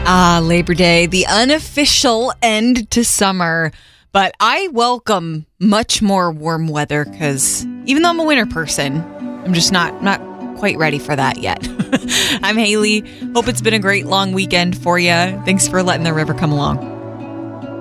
Labor Day, the unofficial end to summer. But I welcome much more warm weather because even though I'm a winter person, I'm just not quite ready for that yet. I'm Haley. Hope it's been a great long weekend for you. Thanks for letting the river come along.